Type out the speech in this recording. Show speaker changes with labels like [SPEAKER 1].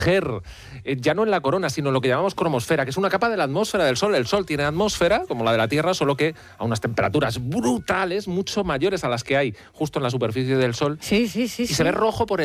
[SPEAKER 1] ya no en la corona, sino en lo que llamamos cromosfera, que es una capa de la atmósfera del Sol. El Sol tiene atmósfera, como la de la Tierra, solo que a unas temperaturas brutales, mucho mayores a las que hay justo en la superficie del Sol.
[SPEAKER 2] Sí.
[SPEAKER 1] Se ve rojo por